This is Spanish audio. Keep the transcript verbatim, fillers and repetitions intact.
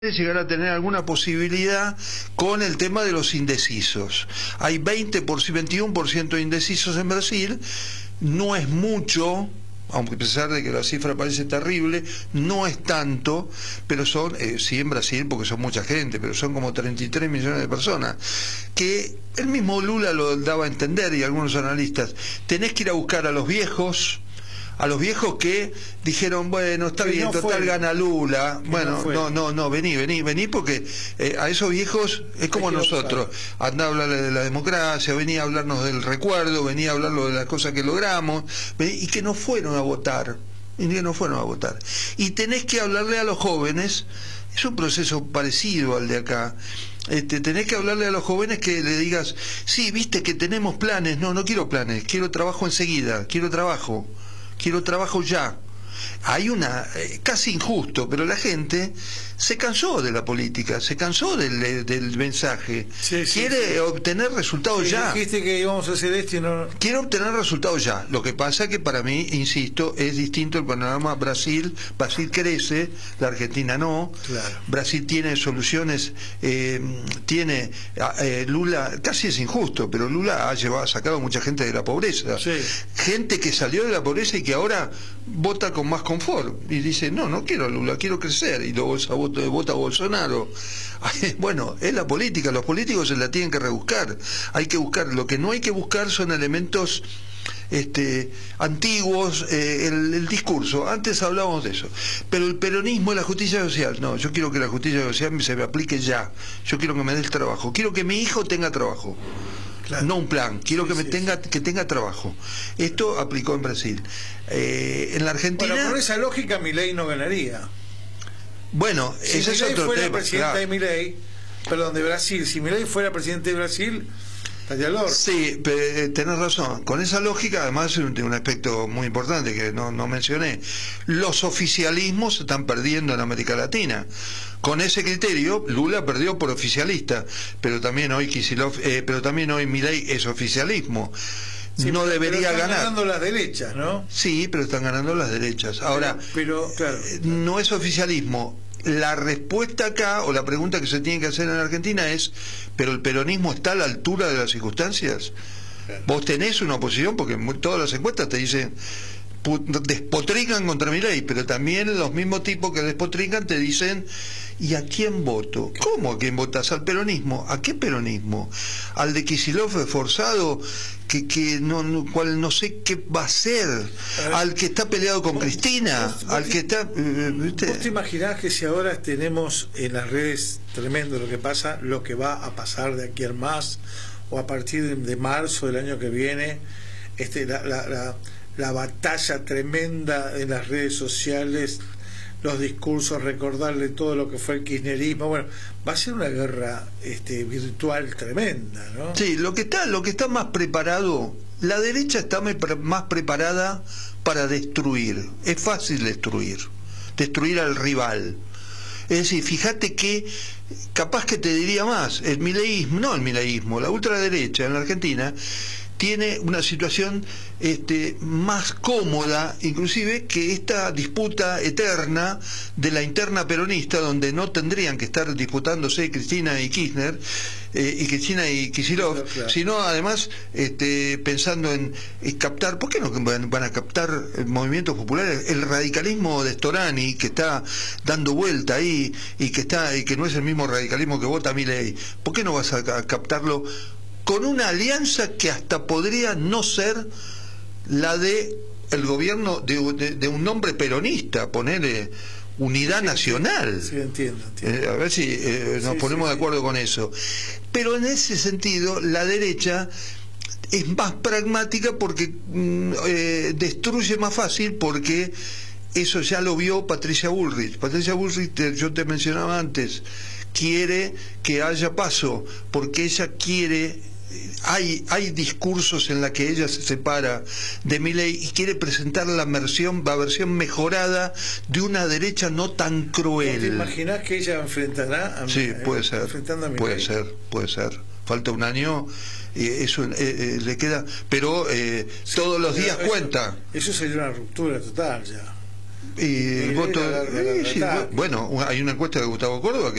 llegar a tener alguna posibilidad con el tema de los indecisos. Hay veinte por ciento, veintiuno por ciento de indecisos en Brasil, no es mucho, aunque a pesar de que la cifra parece terrible, no es tanto, pero son, eh, sí en Brasil, porque son mucha gente, pero son como treinta y tres millones de personas, que el mismo Lula lo daba a entender, y algunos analistas, tenés que ir a buscar a los viejos, a los viejos que dijeron, bueno, está bien, no total fue, gana Lula, bueno, no, no, no, no, vení, vení, vení, porque eh, a esos viejos es como nosotros, andá a hablarle de la democracia, venía a hablarnos del recuerdo, venía a hablarnos de las cosas que logramos, vení, y que no fueron a votar, y que no fueron a votar. Y tenés que hablarle a los jóvenes, es un proceso parecido al de acá. Este, tenés que hablarle a los jóvenes que le digas, sí, viste que tenemos planes, no, no quiero planes, quiero trabajo enseguida, quiero trabajo. Quiero trabajo ya. Hay una, eh, casi injusto, pero la gente se cansó de la política, se cansó del, del mensaje. Sí, sí, Quiere sí. obtener resultados sí, ya. Dijiste que íbamos a hacer esto y no... Quiere obtener resultados ya. Lo que pasa que para mí, insisto, es distinto el panorama. Brasil, Brasil crece, la Argentina no. Claro. Brasil tiene soluciones, eh, tiene eh, Lula, casi es injusto, pero Lula ha llevado, ha sacado mucha gente de la pobreza. Sí. Gente que salió de la pobreza y que ahora vota con más confort y dice, no, no quiero a Lula, quiero crecer, y luego vota, vota a Bolsonaro. Bueno, es la política, los políticos se la tienen que rebuscar, hay que buscar, lo que no hay que buscar son elementos este, antiguos, eh, el, el discurso, antes hablábamos de eso, pero el peronismo y la justicia social, no, yo quiero que la justicia social se me aplique ya, yo quiero que me dé el trabajo, quiero que mi hijo tenga trabajo. Claro. No un plan, quiero sí, que me sí, tenga sí. que tenga trabajo. Esto aplicó en Brasil. Eh, en la Argentina... Bueno, por esa lógica Milei no ganaría. Bueno, si ese Milei es otro fuera tema. presidente Claro. de Milei, perdón, de Brasil, si Milei fuera presidente de Brasil, estaría al horno. Sí, pero, eh, tenés razón. Con esa lógica, además, un, un aspecto muy importante que no, no mencioné. Los oficialismos se están perdiendo en América Latina. Con ese criterio, Lula perdió por oficialista, pero también hoy Kicillof, eh, pero también hoy Milei es oficialismo. Sí, no pero, debería pero están ganar. ganando las derechas, ¿no? Sí, pero están ganando las derechas. Ahora, pero, pero claro, eh, no es oficialismo. La respuesta acá, o la pregunta que se tiene que hacer en Argentina es, ¿pero el peronismo está a la altura de las circunstancias? Claro. Vos tenés una oposición, porque todas las encuestas te dicen, despotrican contra Milei, pero también los mismos tipos que despotrican te dicen, ¿y a quién voto? ¿Cómo a quién votas? ¿Al peronismo? ¿A qué peronismo? ¿Al de Kicillof esforzado? Que, que no, no, cual no sé qué va a ser, al que está peleado con ¿Vos, Cristina, vos, vos al que está... Eh, ¿viste? ¿Vos te imaginás que si ahora tenemos en las redes tremendo lo que pasa, lo que va a pasar de aquí al más, o a partir de, de marzo del año que viene, este la, la, la, la batalla tremenda en las redes sociales, los discursos, recordarle todo lo que fue el kirchnerismo, bueno, va a ser una guerra este, virtual tremenda, ¿no? Sí, lo que está, lo que está más preparado, la derecha está más preparada para destruir, es fácil destruir, destruir al rival. Es decir, fíjate que capaz que te diría más, el mileísmo, no el mileísmo, la ultraderecha en la Argentina tiene una situación este, más cómoda, inclusive, que esta disputa eterna de la interna peronista, donde no tendrían que estar disputándose Cristina y Kirchner, eh, y Cristina y Kicillof, claro, claro. sino además este, pensando en, en captar, ¿por qué no van, van a captar movimientos populares? El radicalismo de Storani, que está dando vuelta ahí, y que está y que no es el mismo radicalismo que vota Milei, ¿por qué no vas a, a captarlo con una alianza que hasta podría no ser la de el gobierno de, de, de un nombre peronista, ponerle unidad sí, nacional? Sí, entiendo, entiendo. Eh, a ver si eh, nos sí, ponemos sí, de acuerdo sí. con eso. Pero en ese sentido, la derecha es más pragmática porque mm, eh, destruye más fácil, porque eso ya lo vio Patricia Bullrich. Patricia Bullrich, te, yo te mencionaba antes, quiere que haya paso, porque ella quiere... Hay, hay discursos en la que ella se separa de Milei y quiere presentar la versión, la versión mejorada de una derecha no tan cruel. ¿Te imaginas que ella enfrentará a Sí, puede ser, enfrentando a Milei? puede ser, puede ser. Falta un año, eh, eso eh, eh, le queda, pero eh, sí, todos los días eso, cuenta. Eso sería una ruptura total ya. Y el Y voto. la- la- la- eh, sí, la- bueno, hay una encuesta de Gustavo Córdoba que